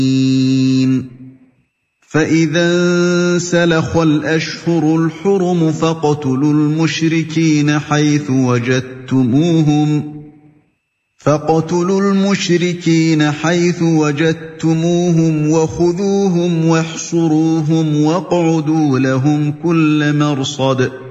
فَإِذَا انسَلَخَ الْأَشْهُرُ الْحُرُمُ فَاقْتُلُوا الْمُشْرِكِينَ حَيْثُ وَجَدتُّمُوهُمْ وَخُذُوهُمْ وَاحْصُرُوهُمْ وَاقْعُدُوا لَهُمْ كُلَّ مَرْصَدٍ